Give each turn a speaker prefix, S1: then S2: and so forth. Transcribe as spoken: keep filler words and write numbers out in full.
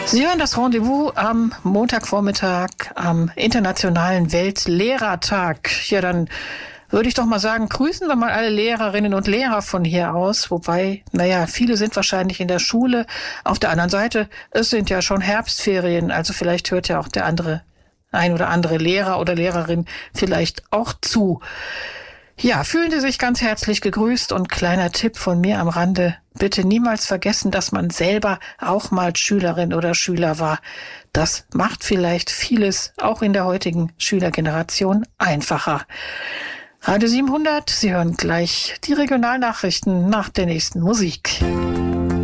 S1: Sie hören das Rendezvous am Montagvormittag am Internationalen Weltlehrertag. Ja, dann würde ich doch mal sagen, grüßen wir mal alle Lehrerinnen und Lehrer von hier aus. Wobei, naja, viele sind wahrscheinlich in der Schule. Auf der anderen Seite, es sind ja schon Herbstferien. Also vielleicht hört ja auch der andere, ein oder andere Lehrer oder Lehrerin vielleicht auch zu. Ja, fühlen Sie sich ganz herzlich gegrüßt und kleiner Tipp von mir am Rande. Bitte niemals vergessen, dass man selber auch mal Schülerin oder Schüler war. Das macht vielleicht vieles auch in der heutigen Schülergeneration einfacher. Radio siebenhundert, Sie hören gleich die Regionalnachrichten nach der nächsten Musik.